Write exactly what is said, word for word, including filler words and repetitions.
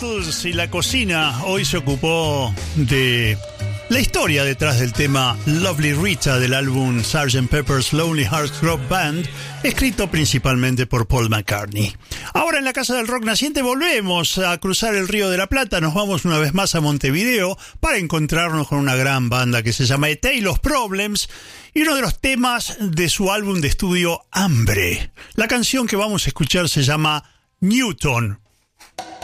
Beatles y la cocina hoy se ocupó de la historia detrás del tema Lovely Rita del álbum sergeant Pepper's Lonely Hearts Club Band, escrito principalmente por Paul McCartney. Ahora en la Casa del Rock Naciente volvemos a cruzar el Río de la Plata, nos vamos una vez más a Montevideo para encontrarnos con una gran banda que se llama A Tale of Problems y uno de los temas de su álbum de estudio Hambre. La canción que vamos a escuchar se llama Newton.